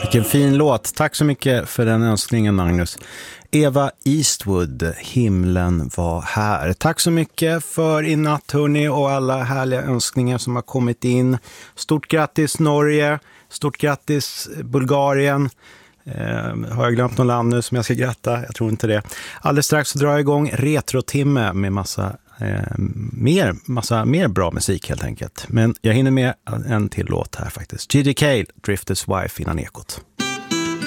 Vilken fin låt. Tack så mycket för den önskningen, Magnus. Eva Eastwood, Himlen var här. Tack så mycket för i natt, hörni, och alla härliga önskningar som har kommit in. Stort grattis Norge, stort grattis Bulgarien. Har jag glömt någon land nu som jag ska gratta? Jag tror inte det. Alldeles strax så drar jag igång Retrotimme med massa mer bra musik helt enkelt. Men jag hinner med en till låt här faktiskt. Gigi Cale, Drifter's Wife innan Ekot.